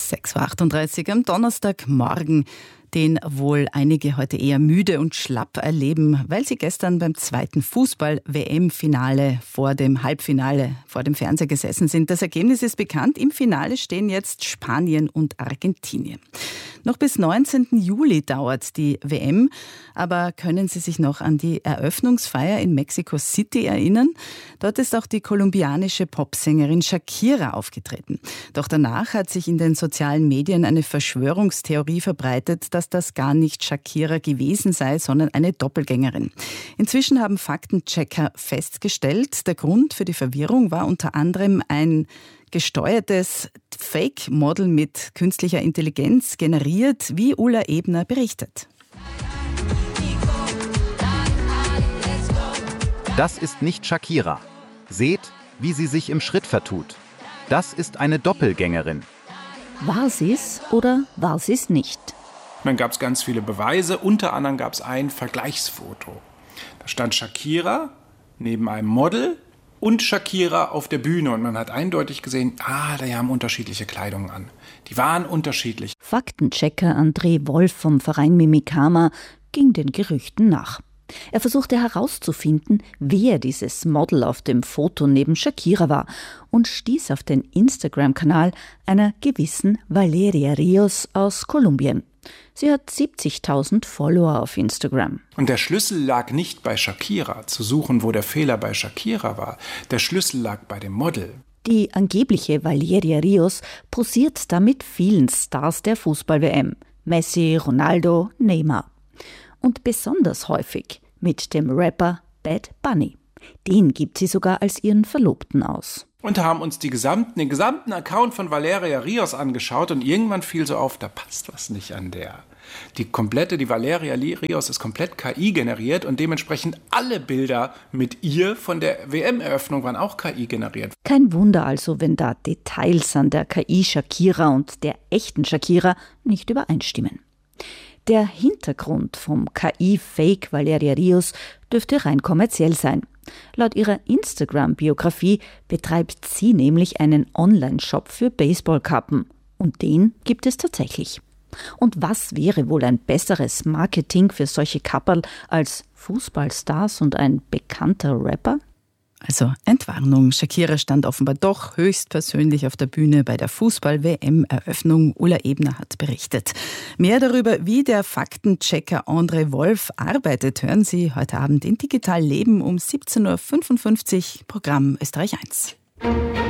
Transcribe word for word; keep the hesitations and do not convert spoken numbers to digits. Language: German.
sechs Uhr achtunddreißig am Donnerstagmorgen, den wohl einige heute eher müde und schlapp erleben, weil sie gestern beim zweiten Fußball-W M-Finale vor dem Halbfinale vor dem Fernseher gesessen sind. Das Ergebnis ist bekannt. Im Finale stehen jetzt Spanien und Argentinien. Noch bis neunzehnten Juli dauert die W M, aber können Sie sich noch an die Eröffnungsfeier in Mexico City erinnern? Dort ist auch die kolumbianische Popsängerin Shakira aufgetreten. Doch danach hat sich in den sozialen Medien eine Verschwörungstheorie verbreitet, dass das gar nicht Shakira gewesen sei, sondern eine Doppelgängerin. Inzwischen haben Faktenchecker festgestellt, der Grund für die Verwirrung war unter anderem ein gesteuertes Fake-Model mit künstlicher Intelligenz generiert, wie Ulla Ebner berichtet. Das ist nicht Shakira. Seht, wie sie sich im Schritt vertut. Das ist eine Doppelgängerin. War sie's oder war sie's nicht? Dann gab es ganz viele Beweise. Unter anderem gab es ein Vergleichsfoto. Da stand Shakira neben einem Model und Shakira auf der Bühne. Und man hat eindeutig gesehen, ah, die haben unterschiedliche Kleidung an. Die waren unterschiedlich. Faktenchecker André Wolf vom Verein Mimikama ging den Gerüchten nach. Er versuchte herauszufinden, wer dieses Model auf dem Foto neben Shakira war und stieß auf den Instagram-Kanal einer gewissen Valeria Rios aus Kolumbien. Sie hat siebzigtausend Follower auf Instagram. Und der Schlüssel lag nicht bei Shakira, zu suchen, wo der Fehler bei Shakira war. Der Schlüssel lag bei dem Model. Die angebliche Valeria Rios posiert damit vielen Stars der Fußball-W M. Messi, Ronaldo, Neymar. Und besonders häufig mit dem Rapper Bad Bunny. Den gibt sie sogar als ihren Verlobten aus. Und haben uns die gesamten, den gesamten Account von Valeria Rios angeschaut und irgendwann fiel so auf, da passt was nicht an der. Die komplette, die Valeria Rios ist komplett K I generiert und dementsprechend alle Bilder mit ihr von der W M-Eröffnung waren auch K I generiert. Kein Wunder also, wenn da Details an der K I-Shakira und der echten Shakira nicht übereinstimmen. Der Hintergrund vom K I-Fake Valeria Rios dürfte rein kommerziell sein. Laut ihrer Instagram-Biografie betreibt sie nämlich einen Online-Shop für Baseballkappen. Und den gibt es tatsächlich. Und was wäre wohl ein besseres Marketing für solche Kapperl als Fußballstars und ein bekannter Rapper? Also Entwarnung, Shakira stand offenbar doch höchstpersönlich auf der Bühne bei der Fußball-W M-Eröffnung. Ulla Ebner hat berichtet. Mehr darüber, wie der Faktenchecker André Wolf arbeitet, hören Sie heute Abend in Digital Leben um siebzehn Uhr fünfundfünfzig, Programm Österreich eins.